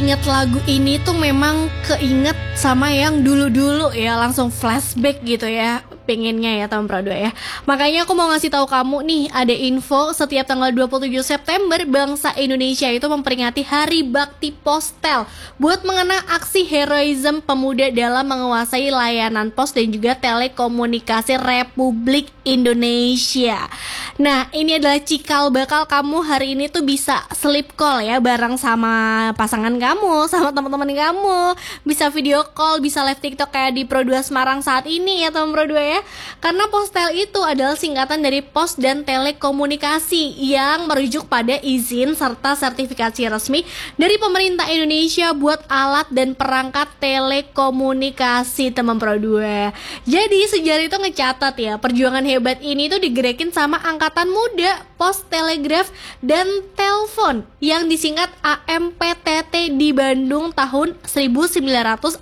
keinget lagu ini tuh memang keinget sama yang dulu-dulu ya, langsung flashback gitu ya, pengennya ya tahun Pro 2 ya. Makanya aku mau ngasih tahu kamu nih, ada info setiap tanggal 27 September bangsa Indonesia itu memperingati Hari Bakti Postel buat mengenang aksi heroisme pemuda dalam menguasai layanan pos dan juga telekomunikasi Republik Indonesia. Nah, ini adalah cikal bakal kamu hari ini tuh bisa sleep call ya bareng sama pasangan kamu, sama teman-teman kamu, bisa video call, bisa live TikTok kayak di Pro 2 Semarang saat ini ya teman Pro 2 ya. Karena Postel itu adalah singkatan dari Pos dan Telekomunikasi yang merujuk pada izin serta sertifikasi resmi dari pemerintah Indonesia buat alat dan perangkat telekomunikasi teman Pro 2. Jadi sejarah itu ngecatat ya, perjuangan hebat ini tuh digerekin sama angkatan muda Pos Telegraf dan Telepon yang disingkat AMPTT di Bandung tahun 1945.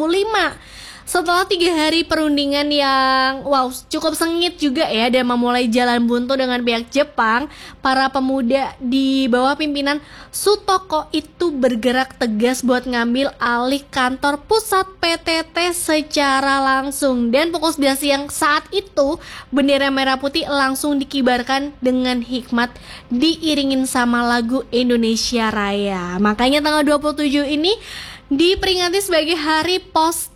Setelah 3 hari perundingan yang cukup sengit juga ya, dan memulai jalan buntu dengan pihak Jepang, para pemuda di bawah pimpinan Sutoko itu bergerak tegas buat ngambil alih kantor pusat PTT secara langsung. Dan pukul 11 siang saat itu bendera merah putih langsung dikibarkan dengan hikmat, diiringin sama lagu Indonesia Raya. Makanya tanggal 27 ini diperingati sebagai Hari Postel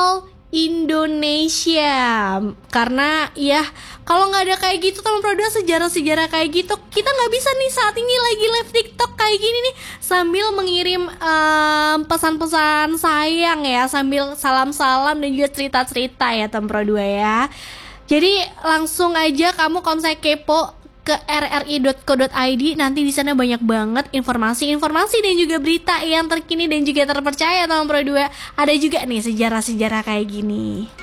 Indonesia. Karena ya kalau nggak ada kayak gitu teman Pro 2, sejarah-sejarah kayak gitu, kita nggak bisa nih saat ini lagi live TikTok kayak gini nih sambil mengirim pesan-pesan sayang ya, sambil salam-salam dan juga cerita-cerita ya teman Pro 2 ya. Jadi langsung aja kamu kalau misalnya kepo ke rri.co.id, nanti di sana banyak banget informasi-informasi dan juga berita yang terkini dan juga terpercaya teman Pro 2. Ada juga nih sejarah-sejarah kayak gini.